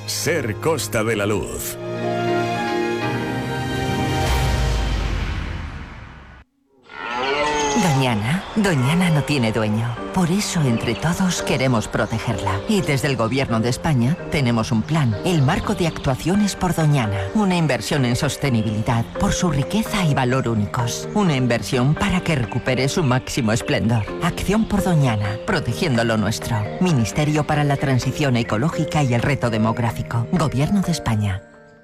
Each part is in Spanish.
Ser Costa de la Luz. Doñana no tiene dueño. Por eso, entre todos, queremos protegerla. Y desde el Gobierno de España tenemos un plan, el Marco de Actuaciones por Doñana. Una inversión en sostenibilidad por su riqueza y valor únicos. Una inversión para que recupere su máximo esplendor. Acción por Doñana, protegiendo lo nuestro. Ministerio para la Transición Ecológica y el Reto Demográfico. Gobierno de España.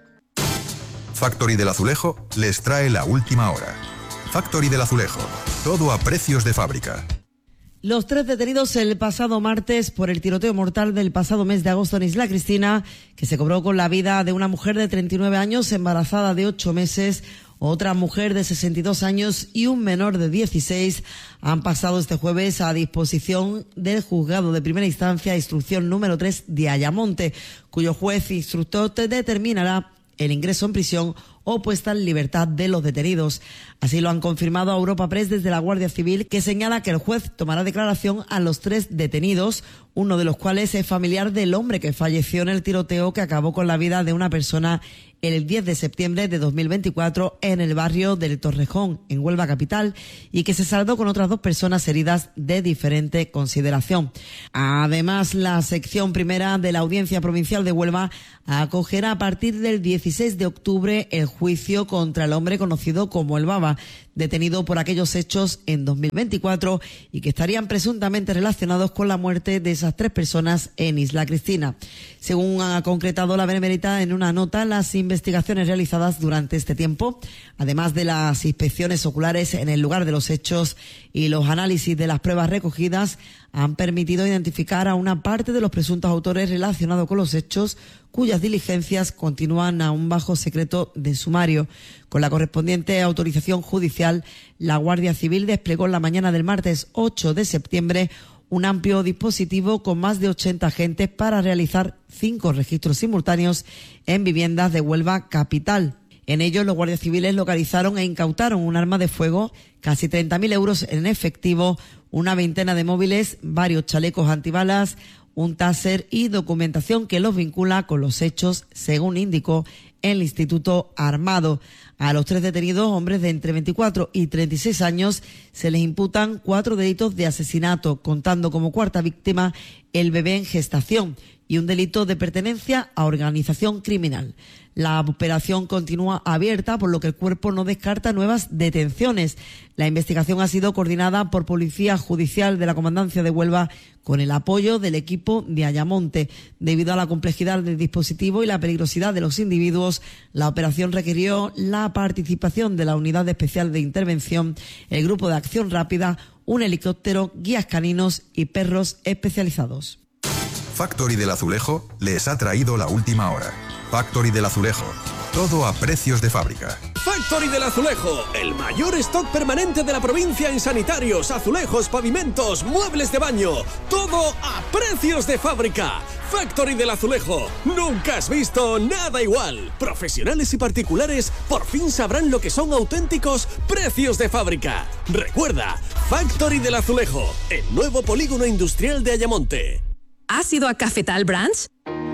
Factory del Azulejo les trae la última hora. Factory del Azulejo. Todo a precios de fábrica. Los 3 detenidos el pasado martes por el tiroteo mortal del pasado mes de agosto en Isla Cristina, que se cobró con la vida de una mujer de 39 años embarazada de 8 meses, otra mujer de 62 años y un menor de 16, han pasado este jueves a disposición del Juzgado de Primera Instancia, instrucción número 3 de Ayamonte, cuyo juez instructor determinará el ingreso en prisión o puesta en libertad de los detenidos. Así lo han confirmado a Europa Press desde la Guardia Civil, que señala que el juez tomará declaración a los 3 detenidos, uno de los cuales es familiar del hombre que falleció en el tiroteo que acabó con la vida de una persona el 10 de septiembre de 2024 en el barrio del Torrejón, en Huelva capital, y que se saldó con otras 2 personas heridas de diferente consideración. Además, la sección primera de la Audiencia Provincial de Huelva acogerá a partir del 16 de octubre el juicio contra el hombre conocido como el Baba, detenido por aquellos hechos en 2024 y que estarían presuntamente relacionados con la muerte de esas 3 personas en Isla Cristina. Según ha concretado la Benemérita en una nota, las investigaciones realizadas durante este tiempo, además de las inspecciones oculares en el lugar de los hechos y los análisis de las pruebas recogidas, han permitido identificar a una parte de los presuntos autores relacionados con los hechos, cuyas diligencias continúan aún bajo secreto de sumario. Con la correspondiente autorización judicial, la Guardia Civil desplegó en la mañana del martes 8 de septiembre un amplio dispositivo con más de 80 agentes para realizar 5 registros simultáneos en viviendas de Huelva capital. En ellos, los guardias civiles localizaron e incautaron un arma de fuego, casi 30.000 euros en efectivo, una veintena de móviles, varios chalecos antibalas, un taser y documentación que los vincula con los hechos, según indicó el Instituto Armado. A los 3 detenidos, hombres de entre 24 y 36 años, se les imputan 4 delitos de asesinato, contando como cuarta víctima el bebé en gestación, y un delito de pertenencia a organización criminal. La operación continúa abierta, por lo que el cuerpo no descarta nuevas detenciones. La investigación ha sido coordinada por Policía Judicial de la Comandancia de Huelva con el apoyo del equipo de Ayamonte. Debido a la complejidad del dispositivo y la peligrosidad de los individuos, la operación requirió la participación de la Unidad Especial de Intervención, el Grupo de Acción Rápida, un helicóptero, guías caninos y perros especializados. Factory del Azulejo les ha traído la última hora. Factory del Azulejo. Todo a precios de fábrica. Factory del Azulejo, el mayor stock permanente de la provincia en sanitarios, azulejos, pavimentos, muebles de baño. Todo a precios de fábrica. Factory del Azulejo. Nunca has visto nada igual. Profesionales y particulares por fin sabrán lo que son auténticos precios de fábrica. Recuerda, Factory del Azulejo, el nuevo polígono industrial de Ayamonte. ¿Has ido a Cafetal Branch?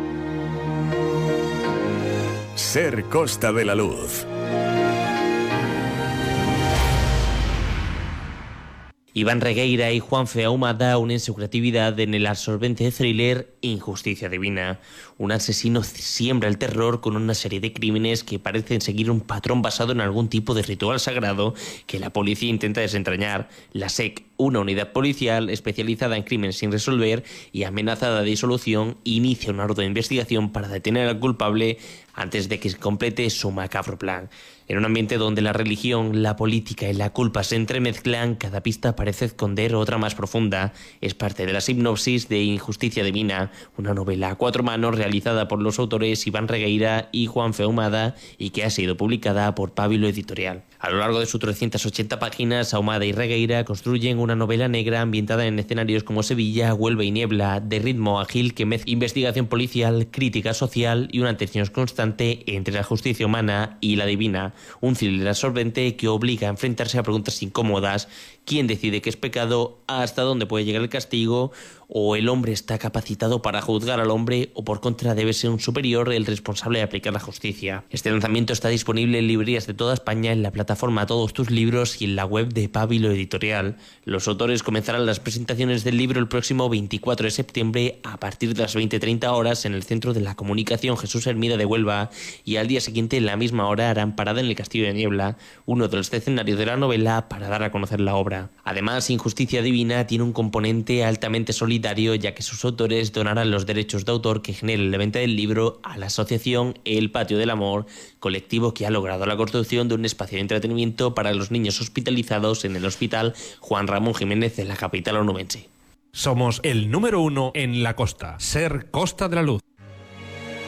Ser Costa de la Luz. Iván Regueira y Juanfe Ahumada unen su creatividad en el absorbente thriller Injusticia Divina. Un asesino siembra el terror con una serie de crímenes que parecen seguir un patrón basado en algún tipo de ritual sagrado que la policía intenta desentrañar. La SEC, una unidad policial especializada en crímenes sin resolver y amenazada de disolución, inicia una ardua investigación para detener al culpable antes de que se complete su macabro plan. En un ambiente donde la religión, la política y la culpa se entremezclan, cada pista parece esconder otra más profunda. Es parte de la sinopsis de Injusticia Divina, una novela a 4 manos realizada por los autores Iván Regueira y Juanfe Ahumada y que ha sido publicada por Pábilo Editorial. A lo largo de sus 380 páginas, Ahumada y Regueira construyen una novela negra ambientada en escenarios como Sevilla, Huelva y Niebla, de ritmo ágil que mezcla investigación policial, crítica social y una tensión constante entre la justicia humana y la divina. Un thriller absorbente que obliga a enfrentarse a preguntas incómodas quién decide qué es pecado, hasta dónde puede llegar el castigo, o el hombre está capacitado para juzgar al hombre, o por contra debe ser un superior el responsable de aplicar la justicia. Este lanzamiento está disponible en librerías de toda España, en la plataforma Todos tus libros y en la web de Pábilo Editorial. Los autores comenzarán las presentaciones del libro el próximo 24 de septiembre a partir de las 20:30 horas en el Centro de la Comunicación Jesús Hermida de Huelva, y al día siguiente en la misma hora harán parada en el Castillo de Niebla, uno de los escenarios de la novela, para dar a conocer la obra. Además, Injusticia Divina tiene un componente altamente solidario, ya que sus autores donarán los derechos de autor que generen la venta del libro a la asociación El Patio del Amor, colectivo que ha logrado la construcción de un espacio de entretenimiento para los niños hospitalizados en el Hospital Juan Ramón Jiménez de la capital onubense. Somos el número 1 en la costa. Ser Costa de la Luz.